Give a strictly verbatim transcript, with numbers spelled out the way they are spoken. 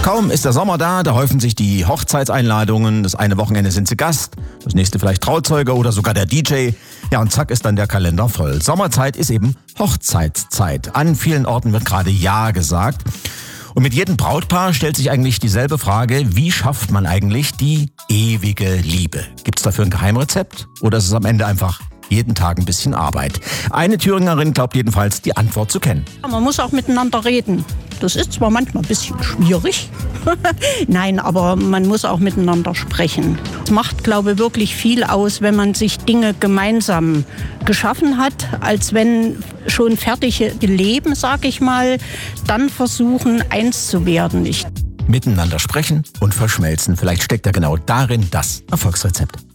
Kaum ist der Sommer da, da häufen sich die Hochzeitseinladungen. Das eine Wochenende sind sie Gast, das nächste vielleicht Trauzeuge oder sogar der D J. Ja, und zack ist dann der Kalender voll. Sommerzeit ist eben Hochzeitszeit. An vielen Orten wird gerade Ja gesagt. Und mit jedem Brautpaar stellt sich eigentlich dieselbe Frage, wie schafft man eigentlich die ewige Liebe? Gibt's dafür ein Geheimrezept oder ist es am Ende einfach jeden Tag ein bisschen Arbeit? Eine Thüringerin glaubt jedenfalls, die Antwort zu kennen. Man muss auch miteinander reden. Das ist zwar manchmal ein bisschen schwierig, nein, aber man muss auch miteinander sprechen. Es macht, glaube ich, wirklich viel aus, wenn man sich Dinge gemeinsam geschaffen hat, als wenn schon fertige Leben, sag ich mal, dann versuchen, eins zu werden. Ich Miteinander sprechen und verschmelzen. Vielleicht steckt ja genau darin das Erfolgsrezept.